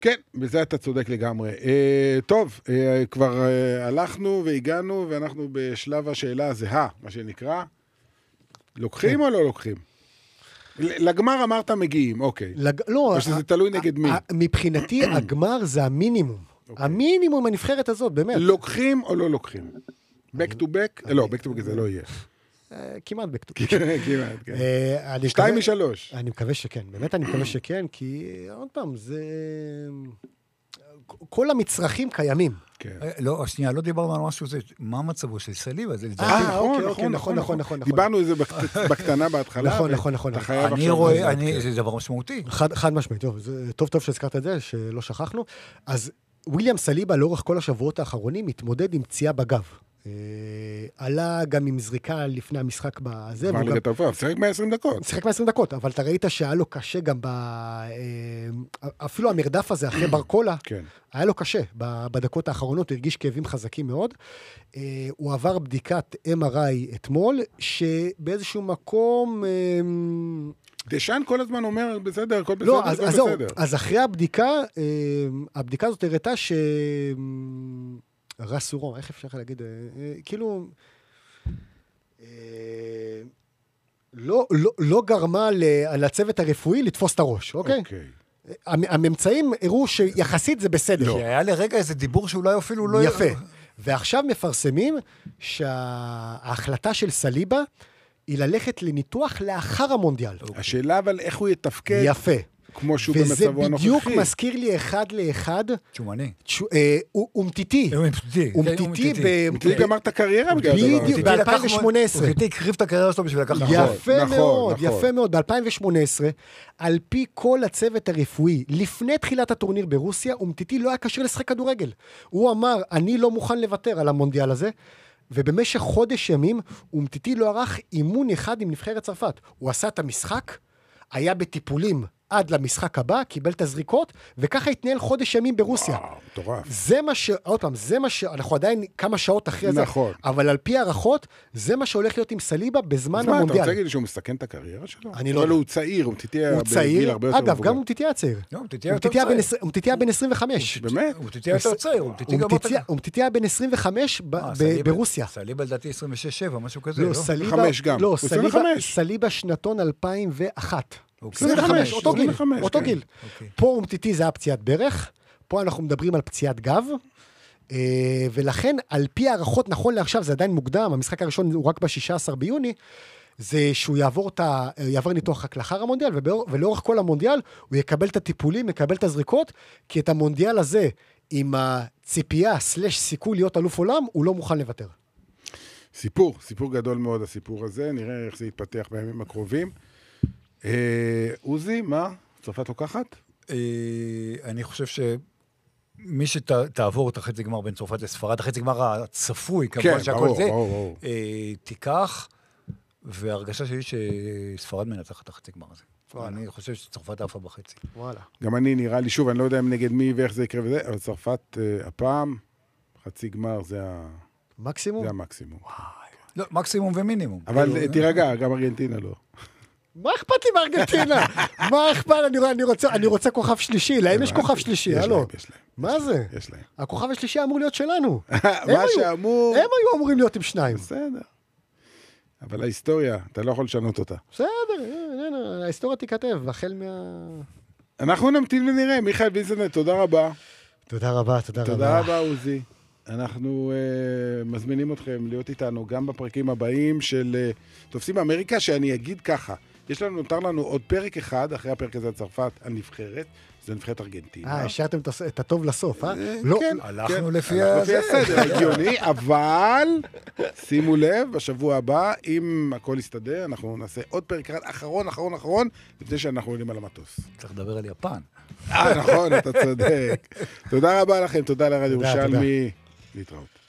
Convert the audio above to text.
כן, בזה אתה צודק לגמרי. טוב, כבר הלכנו והגענו, ואנחנו בשלב השאלה הזהה, מה שנקרא. לוקחים או לא לוקחים? לגמר אמרת מגיעים, אוקיי. לא. או שזה תלוי נגד מי? מבחינתי, הגמר זה המינימום. המינימום הנבחרת הזאת, באמת. לוקחים או לא לוקחים? back to back? לא, back to back זה לא יהיה. כמעט back to back. כמעט, כן. 2 מ-3. אני מקווה שכן, באמת אני מקווה שכן, כי עוד פעם, זה... כל המצרכים קיימים. לא, שנייה, לא דיברנו על משהו, מה מצבו של סליבה? נכון. דיברנו על זה בקטנה בהתחלה. נכון. אני רואה, זה דבר משמעותי. חד משמעית, טוב שהזכרת את זה, שלא שכחנו. אז וויליאם סליבה לאורך כל השבועות האחרונים מתמודד עם פציעה בגב. עלה גם עם זריקה לפני המשחק בזה. כבר ליגת האלופות, שיחק 120 דקות. שיחק 120 דקות, אבל אתה ראית שהיה לו קשה גם אפילו המרדף הזה אחרי ברקולה, היה לו קשה. בדקות האחרונות הוא הרגיש כאבים חזקים מאוד. הוא עבר בדיקת MRI אתמול, שבאיזשהו מקום... דשן כל הזמן אומר, בסדר, הכל בסדר, לא, הכל בסדר. אז אחרי הבדיקה הזאת הראתה רסורו, איך אפשר להגיד, כאילו, לא גרמה לצוות הרפואי לתפוס את הראש, אוקיי? הממצאים הראו שיחסית זה בסדר. כי היה לרגע איזה דיבור שאולי אפילו לא... יפה. ועכשיו מפרסמים שההחלטה של סליבה היא ללכת לניתוח לאחר המונדיאל. השאלה אבל איך הוא יתפקד. יפה. כמו שהוא במצבו הנוכחי. וזה בדיוק מזכיר לי אחד לאחד. שומני. אומטיטי. אומטיטי. אומטיטי גמר את הקריירה בגלל דבר. בדיוק, ב-2018. אומטיטי הקריב את הקריירה שלו בשביל לקחת. יפה מאוד. ב-2018, על פי כל הצוות הרפואי, לפני תחילת הטורניר ברוסיה, אומטיטי לא היה קשור לשחק כדורגל. הוא אמר, אני לא מוכן לוותר על המונדיאל הזה, ובמשך חודש ימים, אומטיטי לא ערך אימון אחד עם נבחרת צרפת. הוא עשה את המשחק, היה בטיפולים עד למשחק הבא, קיבל את הזריקות, וככה התנהל חודש ימים ברוסיה. וואו, מטורף. זה מה עוד פעם, זה מה אנחנו עדיין כמה שעות אחרי זה, נכון. אבל על פי הערכות, זה מה שהולך להיות עם סליבה בזמן המונדיאל. אתה רוצה להגיד לי שהוא מסתכן את הקריירה שלו? אני לא... אבל הוא צעיר, הוא תתהיה בגיל הרבה יותר מבוגר. אגב, גם הוא תתהיה צעיר. הוא תתהיה בן 25. באמת? הוא תתהיה יותר צעיר. הוא תתהיה בן 25 ברוסיה. סליבה לדעתי 26-7, משהו כזה, לא? 25 גם. לא, סליבה שנתון 2001. 25, אותו גיל. פה אומטיטי זה היה פציעת ברך, פה אנחנו מדברים על פציעת גב, ולכן על פי הערכות נכון לעכשיו, זה עדיין מוקדם, המשחק הראשון הוא רק ב-16 ביוני, זה שהוא יעבור ניתוח רק לאחר המונדיאל, ולאורך כל המונדיאל הוא יקבל את הטיפולים, יקבל את הזריקות, כי את המונדיאל הזה, עם הציפייה /סיכוי להיות אלוף עולם, הוא לא מוכן לוותר. סיפור גדול מאוד הסיפור הזה, נראה איך זה יתפתח בימים הקרובים. עוזי, מה? צרפת לוקחת? אני חושב שמי שתעבור את החצי גמר בין צרפת לספרד, החצי גמר הצפוי, כמובן שהכל זה, תיקח, והרגשה שלי שספרד מנצחת את החצי גמר הזה. אני חושב שצרפת עפה בחצי. גם אני נראה לי, שוב, אני לא יודע אם נגד מי ואיך זה יקרה וזה, אבל צרפת הפעם, חצי גמר זה המקסימום? זה המקסימום. לא, מקסימום ומינימום. אבל תירגע, גם ארגנטינה לא. מה אכפת לי בארגנטינה? מה אכפת? אני רוצה כוכב שלישי. להם יש כוכב שלישי, הלו. מה זה? יש להם. הכוכב השלישי אמור להיות שלנו. מה שאמור... הם היו אמורים להיות עם 2. בסדר. אבל ההיסטוריה, אתה לא יכול לשנות אותה. בסדר, ההיסטוריה תיכתב, החל אנחנו נמתין ונראה. מיכאל ויזנט, תודה רבה. תודה רבה. תודה רבה, עוזי. אנחנו מזמינים אתכם להיות איתנו גם בפרקים הבאים של תופסים אמריקה, שאני אגיד ככה, נותר לנו עוד פרק אחד, אחרי הפרק הזה צרפת, הנבחרת, זה נבחרת ארגנטינה. השארתם את הטוב לסוף, כן. הלכנו לפי הסדר, הגיוני, אבל שימו לב, בשבוע הבא, אם הכל יסתדר, אנחנו נעשה עוד פרק אחד, אחרון, לפני שאנחנו עולים על המטוס. צריך לדבר על יפן. נכון, אתה צודק. תודה רבה לכם, תודה לרדיו ירושלמי. להתראות.